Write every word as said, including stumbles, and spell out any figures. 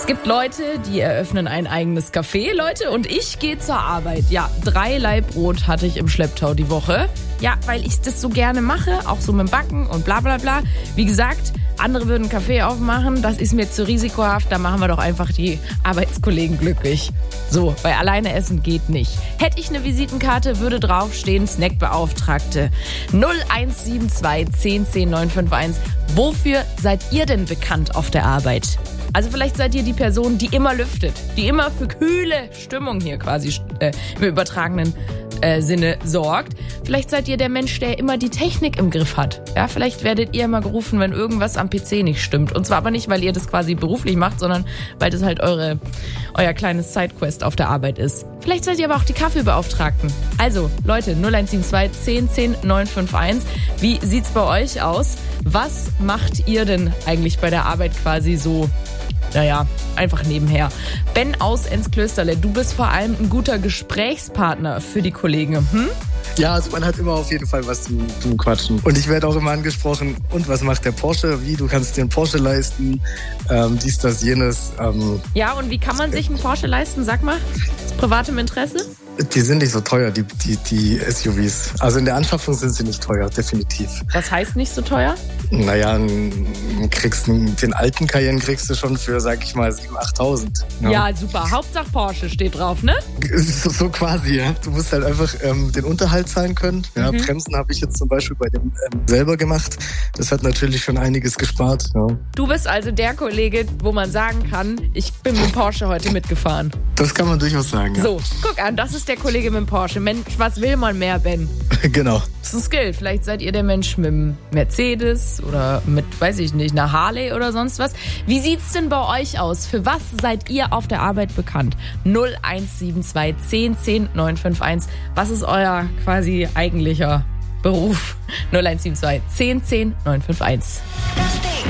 Es gibt Leute, die eröffnen ein eigenes Café, Leute, und ich gehe zur Arbeit. Ja, drei Laib Brot hatte ich im Schlepptau die Woche. Ja, weil ich das so gerne mache, auch so mit dem Backen und bla bla bla. Wie gesagt, andere würden einen Café aufmachen, das ist mir zu risikohaft, da machen wir doch einfach die Arbeitskollegen glücklich. So, weil alleine essen geht nicht. Hätte ich eine Visitenkarte, würde draufstehen, Snackbeauftragte. null eins sieben zwei zehn zehn neun fünf eins. Wofür seid ihr denn bekannt auf der Arbeit? Also vielleicht seid ihr die Person, die immer lüftet, die immer für kühle Stimmung hier quasi äh, im übertragenen äh, Sinne sorgt. Vielleicht seid ihr der Mensch, der immer die Technik im Griff hat. Ja, vielleicht werdet ihr immer gerufen, wenn irgendwas am P C nicht stimmt. Und zwar aber nicht, weil ihr das quasi beruflich macht, sondern weil das halt eure, euer kleines Sidequest auf der Arbeit ist. Vielleicht seid ihr aber auch die Kaffeebeauftragten. Also, Leute, null eins sieben zwei zehn zehn neun fünf eins. Wie sieht's bei euch aus? Was macht ihr denn eigentlich bei der Arbeit quasi so? Naja, einfach nebenher. Ben aus Enzklösterle, du bist vor allem ein guter Gesprächspartner für die Kollegen, hm? Ja, also man hat immer auf jeden Fall was zum, zum Quatschen. Und ich werde auch immer angesprochen, und was macht der Porsche? Wie, du kannst dir einen Porsche leisten? Ähm, dies, das, jenes. Ähm, ja, und wie kann man sich einen Porsche leisten? Sag mal, aus privatem Interesse? Die sind nicht so teuer, die, die, die S U Vs. Also in der Anschaffung sind sie nicht teuer, definitiv. Was heißt nicht so teuer? Naja, kriegst, den alten Cayenne kriegst du schon für, sag ich mal, siebentausend, achttausend. Ja. ja, super. Hauptsache Porsche steht drauf, ne? So, so quasi, ja. Du musst halt einfach ähm, den Unterhalt zahlen können. Ja, mhm. Bremsen habe ich jetzt zum Beispiel bei dem ähm, selber gemacht. Das hat natürlich schon einiges gespart. Ja. Du bist also der Kollege, wo man sagen kann, ich bin mit dem Porsche heute mitgefahren. Das kann man durchaus sagen, ja. So, guck an, das ist der Kollege mit dem Porsche. Mensch, was will man mehr, Ben? Genau. Das ist ein Skill. Vielleicht seid ihr der Mensch mit dem Mercedes oder mit, weiß ich nicht, einer Harley oder sonst was. Wie sieht's denn bei euch aus? Für was seid ihr auf der Arbeit bekannt? null eins sieben zwei zehn zehn neun fünf eins. Was ist euer quasi eigentlicher Beruf? null eins sieben zwei zehn zehn neun fünf eins.